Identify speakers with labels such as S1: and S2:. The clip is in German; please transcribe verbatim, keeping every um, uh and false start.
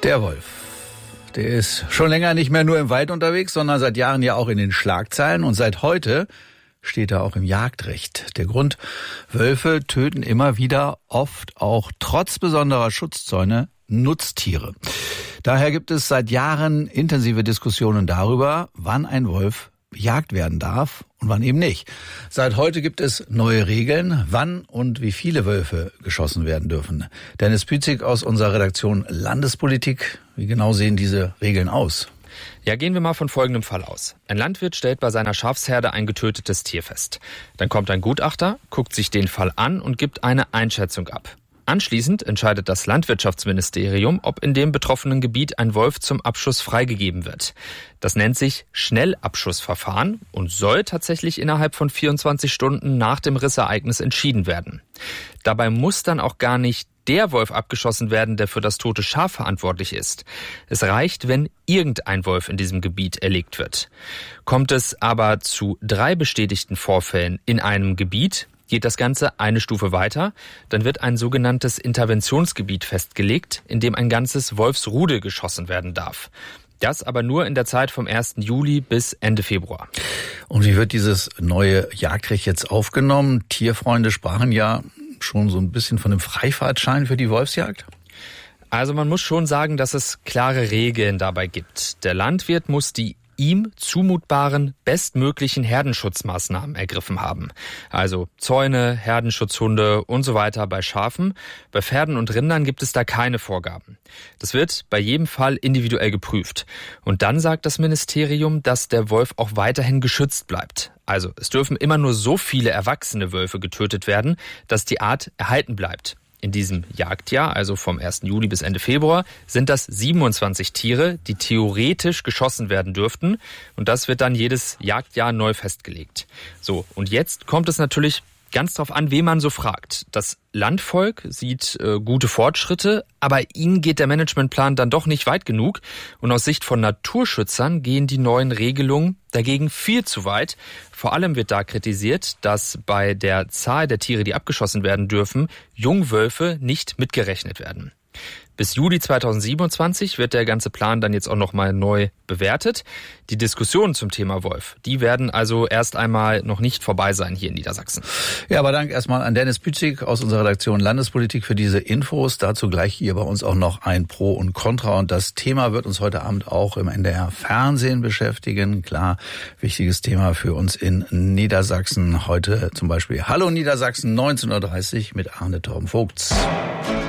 S1: Der Wolf, der ist schon länger nicht mehr nur im Wald unterwegs, sondern seit Jahren ja auch in den Schlagzeilen. Und seit heute steht er auch im Jagdrecht. Der Grund: Wölfe töten immer wieder, oft auch trotz besonderer Schutzzäune, Nutztiere. Daher gibt es seit Jahren intensive Diskussionen darüber, wann ein Wolf bejagt werden darf und wann eben nicht. Seit heute gibt es neue Regeln, wann und wie viele Wölfe geschossen werden dürfen. Dennis Pützig aus unserer Redaktion Landespolitik. Wie genau sehen diese Regeln aus?
S2: Ja, gehen wir mal von folgendem Fall aus. Ein Landwirt stellt bei seiner Schafsherde ein getötetes Tier fest. Dann kommt ein Gutachter, guckt sich den Fall an und gibt eine Einschätzung ab. Anschließend entscheidet das Landwirtschaftsministerium, ob in dem betroffenen Gebiet ein Wolf zum Abschuss freigegeben wird. Das nennt sich Schnellabschussverfahren und soll tatsächlich innerhalb von vierundzwanzig Stunden nach dem Rissereignis entschieden werden. Dabei muss dann auch gar nicht der Wolf abgeschossen werden, der für das tote Schaf verantwortlich ist. Es reicht, wenn irgendein Wolf in diesem Gebiet erlegt wird. Kommt es aber zu drei bestätigten Vorfällen in einem Gebiet, geht das Ganze eine Stufe weiter, dann wird ein sogenanntes Interventionsgebiet festgelegt, in dem ein ganzes Wolfsrudel geschossen werden darf. Das aber nur in der Zeit vom ersten Juli bis Ende Februar.
S1: Und wie wird dieses neue Jagdrecht jetzt aufgenommen? Tierfreunde sprachen ja schon so ein bisschen von einem Freifahrtschein für die Wolfsjagd.
S2: Also man muss schon sagen, dass es klare Regeln dabei gibt. Der Landwirt muss die ihm zumutbaren bestmöglichen Herdenschutzmaßnahmen ergriffen haben. Also Zäune, Herdenschutzhunde und so weiter bei Schafen. Bei Pferden und Rindern gibt es da keine Vorgaben. Das wird bei jedem Fall individuell geprüft. Und dann sagt das Ministerium, dass der Wolf auch weiterhin geschützt bleibt. Also es dürfen immer nur so viele erwachsene Wölfe getötet werden, dass die Art erhalten bleibt. In diesem Jagdjahr, also vom ersten Juli bis Ende Februar, sind das siebenundzwanzig Tiere, die theoretisch geschossen werden dürften. Und das wird dann jedes Jagdjahr neu festgelegt. So, und jetzt kommt es natürlich ganz drauf an, wen man so fragt. Das Landvolk sieht äh, gute Fortschritte, aber ihnen geht der Managementplan dann doch nicht weit genug. Und aus Sicht von Naturschützern gehen die neuen Regelungen dagegen viel zu weit. Vor allem wird da kritisiert, dass bei der Zahl der Tiere, die abgeschossen werden dürfen, Jungwölfe nicht mitgerechnet werden. Bis Juli zweitausendsiebenundzwanzig wird der ganze Plan dann jetzt auch nochmal neu bewertet. Die Diskussionen zum Thema Wolf, die werden also erst einmal noch nicht vorbei sein hier in Niedersachsen.
S1: Ja, aber Dank erstmal an Dennis Pützig aus unserer Redaktion Landespolitik für diese Infos. Dazu gleich hier bei uns auch noch ein Pro und Contra. Und das Thema wird uns heute Abend auch im N D R Fernsehen beschäftigen. Klar, wichtiges Thema für uns in Niedersachsen. Heute zum Beispiel Hallo Niedersachsen, neunzehn Uhr dreißig mit Arne Torben-Vogts.